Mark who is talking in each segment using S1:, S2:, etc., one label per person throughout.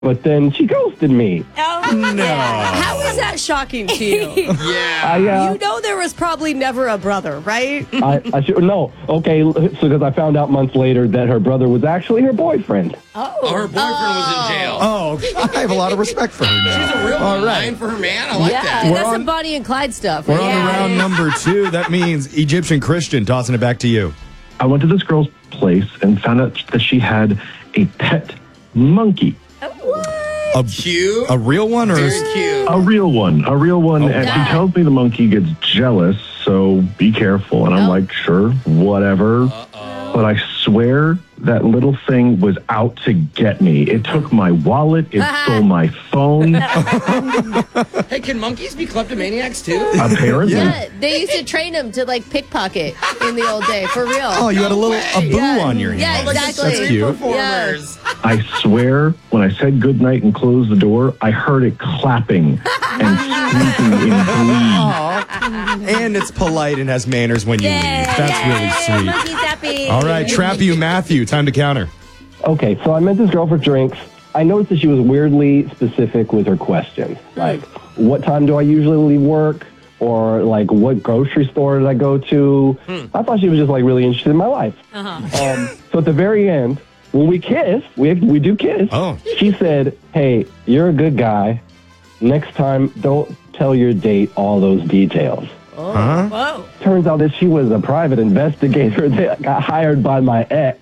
S1: but then she ghosted me.
S2: Oh,
S3: No.
S4: How is that shocking to you?
S1: Yeah.
S4: You know there was probably never a brother, right?
S1: I should no. Okay, so because I found out months later that her brother was actually her boyfriend.
S5: Oh, her boyfriend was in jail.
S3: Oh, I have a lot of respect for her now.
S5: She's a real
S3: All right.
S5: line for her man. I like that.
S4: That's some Bonnie and Clyde stuff.
S3: We're on to round number 2. That means Egyptian Christian, tossing it back to you.
S6: I went to this girl's place and found out that she had a pet monkey.
S5: Cute.
S3: A real one or
S5: Very cute.
S6: A real one. And she tells me the monkey gets jealous, so be careful. And I'm like, sure, whatever. But I swear that little thing was out to get me. It took my wallet. It stole my phone.
S5: Hey, can monkeys be kleptomaniacs too?
S6: Apparently.
S4: Yeah, they used to train them to like pickpocket in the old day, for real.
S3: Oh, you had a little boo on your hand.
S4: Yeah, exactly.
S3: That's cute.
S5: Performers.
S6: I swear, when I said goodnight and closed the door, I heard it clapping and squeaking in glee.
S3: And it's polite and has manners when you leave. That's really sweet.
S4: Monkey's happy.
S3: All right, Trap You Matthew, time to counter.
S1: Okay, so I met this girl for drinks. I noticed that she was weirdly specific with her questions. Like, what time do I usually leave work? Or, like, what grocery store did I go to? I thought she was just, like, really interested in my life. So at the very end, when we kiss, we do kiss, she said, hey, you're a good guy. Next time, don't tell your date all those details.
S4: Whoa.
S1: Turns out that she was a private investigator that got hired by my ex.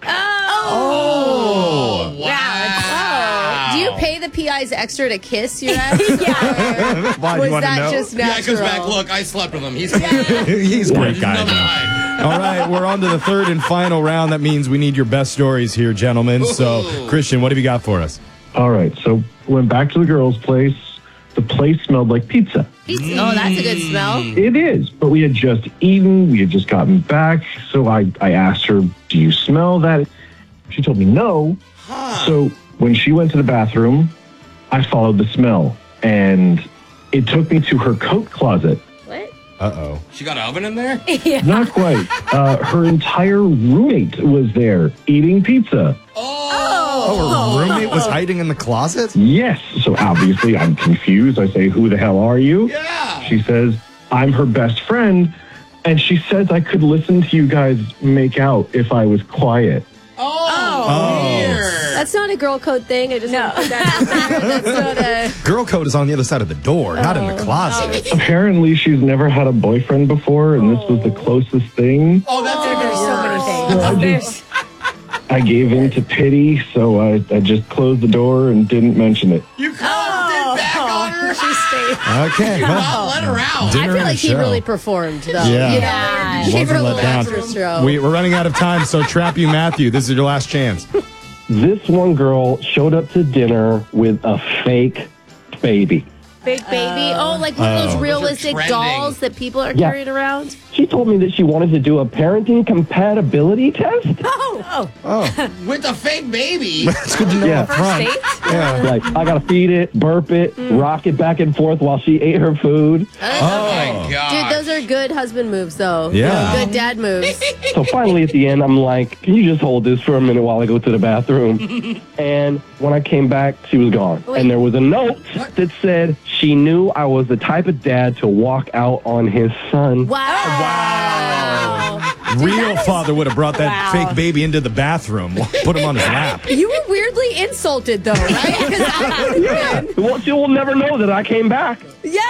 S5: Oh, wow.
S4: Do you pay the PIs extra to kiss your ex?
S3: Why, do
S4: Was
S3: you want to
S4: that
S3: know?
S4: just
S5: Yeah,
S4: natural?
S5: it goes back. Look, I slept with him. He's
S3: He's a great guy.
S5: Nothing to
S3: man.
S5: hide.
S3: All right, we're on to the third and final round. That means we need your best stories here, gentlemen. So, Christian, what have you got for us?
S6: All right, so went back to the girl's place. The place smelled like pizza.
S4: Oh, that's a good smell.
S6: It is, but we had just eaten. We had just gotten back. So I asked her, do you smell that? She told me no. So when she went to the bathroom, I followed the smell. And it took me to her coat closet.
S4: What?
S3: Uh-oh.
S5: She got an oven in there?
S6: Not quite. Her entire roommate was there eating pizza.
S3: Oh, her roommate was hiding in the closet?
S6: Yes. So obviously I'm confused. I say, who the hell are you?
S5: Yeah.
S6: She says, I'm her best friend. And she says I could listen to you guys make out if I was quiet.
S5: Weird.
S4: That's not a girl code thing. I just want to put that out there. That's not a...
S3: Girl code is on the other side of the door, not in the closet.
S6: Apparently she's never had a boyfriend before, and this was the closest thing.
S5: Oh, that's
S4: There's so many things.
S6: I gave in to pity, so I just closed the door and didn't mention it.
S5: You closed it back on her.
S4: She stayed.
S3: Okay.
S5: Wow, let her out.
S3: Dinner
S4: I feel
S3: and
S4: like
S3: a
S4: he
S3: show.
S4: really performed, though.
S3: Yeah.
S4: You know,
S3: Wasn't
S4: gave her a
S3: let
S4: little
S3: down.
S4: extra stroke.
S3: We're running out of time, so Trap You Matthew. This is your last chance.
S1: This one girl showed up to dinner with a fake baby.
S4: Big baby. Oh, like one of those realistic
S5: trending.
S4: dolls that people are
S1: Yeah.
S4: carrying around.
S1: She told me that she wanted to do a parenting compatibility test.
S5: With a fake baby.
S3: It's good to know
S1: Yeah.
S3: up front. Yeah.
S1: Like, I gotta feed it, burp it, rock it back and forth while she ate her food.
S5: Oh, my God.
S4: Dude, those are good husband moves, though.
S3: Yeah.
S4: Good dad moves.
S1: So finally at the end, I'm like, can you just hold this for a minute while I go to the bathroom? And when I came back, she was gone.
S4: Wait.
S1: And there was a note that said she knew I was the type of dad to walk out on his son.
S4: Wow.
S3: Real father would have brought that fake baby into the bathroom, put him on his lap.
S4: You were weirdly insulted, though, right? 'Cause I would have been.
S1: Well, she will never know that I came back.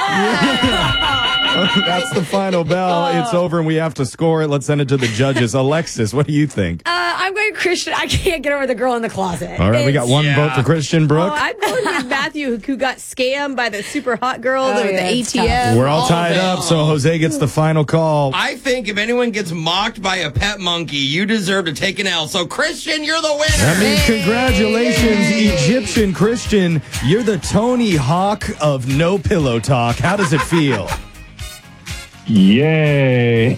S3: That's the final bell. It's over and we have to score it. Let's send it to the judges. Alexis, what do you think?
S2: I'm going Christian. I can't get over the girl in the closet.
S3: All right, we got one
S5: Yeah.
S3: vote for Christian. Brooke.
S4: I'm going with Matthew, who got scammed by the super hot girl with
S2: yeah,
S4: the
S2: it's
S4: ATM.
S3: We're all tied up, so Jose gets the final call.
S5: I think if anyone gets mocked by a pet monkey, you deserve to take an L. So, Christian, you're the winner.
S3: That means congratulations, Egyptian Christian. You're the Tony Hawk of No Pillow Talk. How does it feel?
S6: Yay.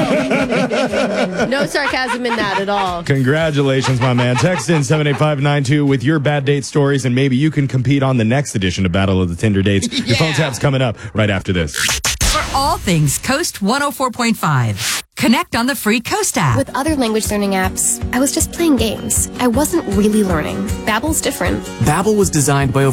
S4: No sarcasm in that at all.
S3: Congratulations, my man. Text in 78592 with your bad date stories, and maybe you can compete on the next edition of Battle of the Tinder Dates. Your phone tap's coming up right after this.
S7: all things Coast 104.5. Connect on the free Coast app.
S8: With other language learning apps, I was just playing games. I wasn't really learning. Babbel's different.
S9: Babbel was designed by